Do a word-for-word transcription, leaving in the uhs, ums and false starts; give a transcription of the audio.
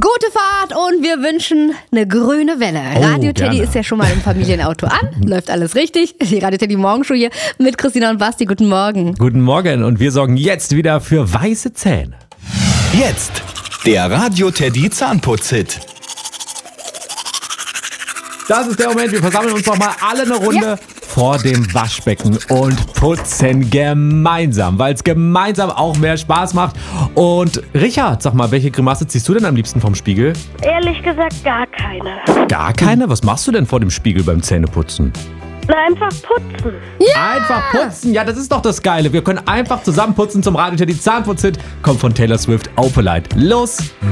Gute Fahrt und wir wünschen eine grüne Welle. Oh, Radio Teddy gerne. ist ja schon mal im Familienauto an. Läuft alles richtig. Die Radio Teddy Morgenshow hier mit Christina und Basti. Guten Morgen. Guten Morgen und wir sorgen jetzt wieder für weiße Zähne. Jetzt der Radio Teddy Zahnputz-Hit. Das ist der Moment, wir versammeln uns noch mal alle eine Runde Ja. vor dem Waschbecken und putzen gemeinsam, weil es gemeinsam auch mehr Spaß macht. Und Richard, sag mal, welche Grimasse ziehst du denn am liebsten vom Spiegel? Ehrlich gesagt gar keine. Gar keine? Was machst du denn vor dem Spiegel beim Zähneputzen? Na, einfach putzen. Einfach putzen, ja, das ist doch das Geile. Wir können einfach zusammen putzen zum Radio Teddy Zahnputz-Hit. Kommt von Taylor Swift, Opalite. Los!